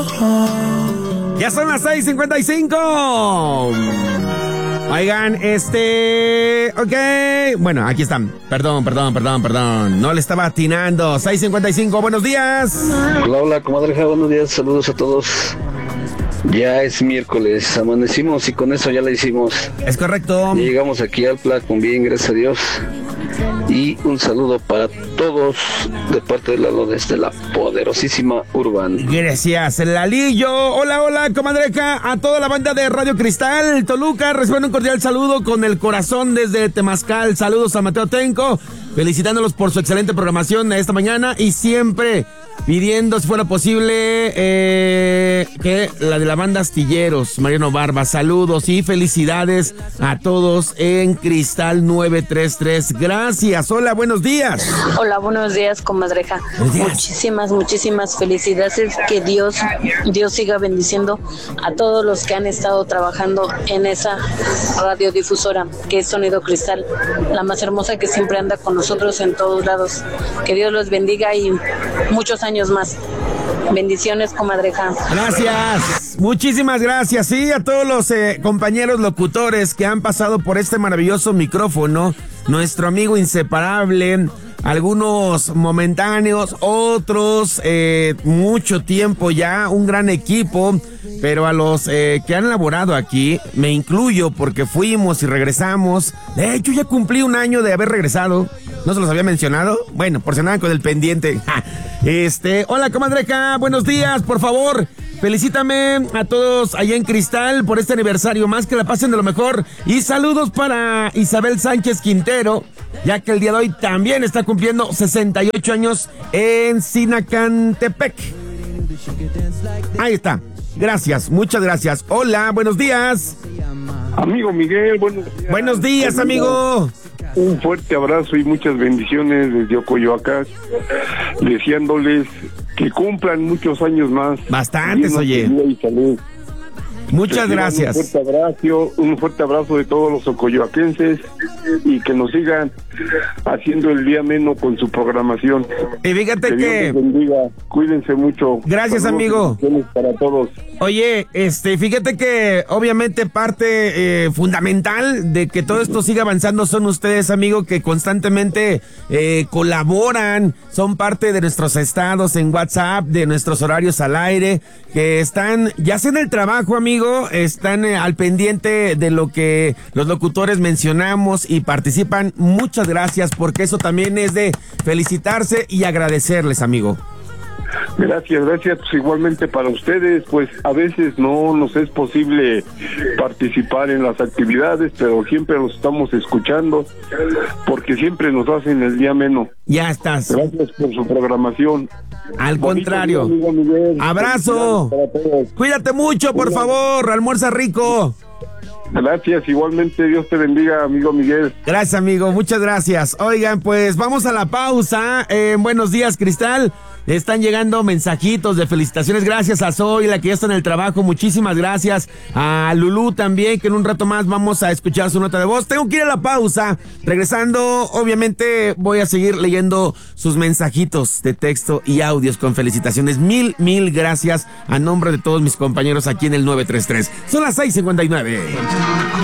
Ya son las 6:55. Oigan, ok. Bueno, aquí están. Perdón. No le estaba atinando. 6:55, buenos días. Hola, comadreja, buenos días. Saludos a todos. Ya es miércoles, amanecimos y con eso ya la hicimos. Es correcto. Llegamos aquí al plan con bien, gracias a Dios. Y un saludo para todos de parte de Lalo desde la poderosísima Urban. Gracias, Lalillo. Hola, comadreja. A toda la banda de Radio Cristal Toluca, reciban un cordial saludo con el corazón desde Temazcal. Saludos a Mateo Tenco, felicitándolos por su excelente programación esta mañana y siempre pidiendo, si fuera posible, que la de la banda Astilleros, Mariano Barba. Saludos y felicidades a todos en Cristal 933. Gracias. Hola, buenos días. Hola, buenos días, comadreja. Muchísimas felicidades. Que Dios siga bendiciendo a todos los que han estado trabajando en esa radiodifusora que es Sonido Cristal, la más hermosa que siempre anda con nosotros en todos lados. Que Dios los bendiga y muchos años más. Bendiciones, comadreja. Gracias, muchísimas gracias. Sí, a todos los compañeros locutores que han pasado por este maravilloso micrófono, nuestro amigo inseparable, algunos momentáneos, otros mucho tiempo ya, un gran equipo, pero a los que han laborado aquí, me incluyo porque fuimos y regresamos. De hecho, ya cumplí un año de haber regresado. ¿No se los había mencionado? Bueno, por si andaban con el pendiente. Hola, comadreja, buenos días, por favor. Felicítame a todos allá en Cristal por este aniversario, más que la pasen de lo mejor. Y saludos para Isabel Sánchez Quintero, ya que el día de hoy también está cumpliendo 68 años en Sinacantepec. Ahí está. Gracias, muchas gracias. Hola, buenos días. Amigo Miguel, buenos días. Buenos días, amigo. Un fuerte abrazo y muchas bendiciones desde Ocoyoacán, deseándoles que cumplan muchos años más. Bastantes, oye. Y salud. Muchas gracias. Un fuerte abrazo de todos los ocoyoaquenses y que nos sigan haciendo el día ameno con su programación. Y fíjate que... Dios los bendiga. Cuídense mucho. Gracias, amigo. Para todos. Oye, fíjate que obviamente parte fundamental de que todo esto siga avanzando son ustedes, amigo, que constantemente colaboran, son parte de nuestros estados en WhatsApp, de nuestros horarios al aire, que están, ya sea en el trabajo, amigo, están al pendiente de lo que los locutores mencionamos y participan. Muchas gracias, porque eso también es de felicitarse y agradecerles, amigo. Gracias, pues igualmente para ustedes, pues a veces no nos es posible participar en las actividades, pero siempre los estamos escuchando, porque siempre nos hacen el día ameno. Ya estás. Gracias por su programación. Al contrario. Amigo Miguel. Abrazo. Cuídate mucho, por favor, almuerza rico. Gracias, igualmente, Dios te bendiga, amigo Miguel. Gracias, amigo, muchas gracias. Oigan, pues vamos a la pausa. Buenos días, Cristal. Están llegando mensajitos de felicitaciones. Gracias a Zoila, que ya está en el trabajo. Muchísimas gracias. A Lulú también, que en un rato más vamos a escuchar su nota de voz. Tengo que ir a la pausa. Regresando, obviamente, voy a seguir leyendo sus mensajitos de texto y audios con felicitaciones. Mil gracias a nombre de todos mis compañeros aquí en el 933. Son las 6:59.